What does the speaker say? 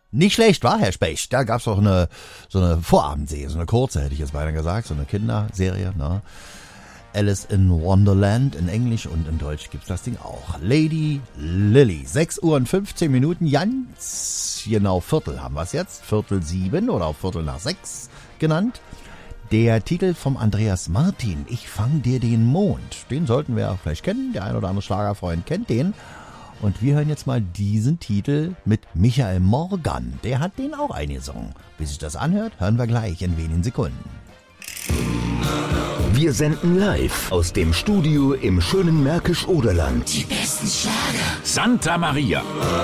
Nicht schlecht, war Herr Specht. Da gab's auch so eine Vorabendserie, so eine kurze, hätte ich jetzt beinahe gesagt, so eine Kinderserie, ne? Alice in Wonderland in Englisch und in Deutsch gibt's das Ding auch. Lady Lily, 6 Uhr und 15 Minuten, ganz genau Viertel haben wir's jetzt, 6:45 oder auch 6:15 genannt. Der Titel vom Andreas Martin, Ich fang dir den Mond, den sollten wir auch vielleicht kennen, der ein oder andere Schlagerfreund kennt den. Und wir hören jetzt mal diesen Titel mit Michael Morgan. Der hat den auch eingesungen. Wie sich das anhört, hören wir gleich in wenigen Sekunden. Wir senden live aus dem Studio im schönen Märkisch-Oderland. Die besten Schlager. Santa Maria.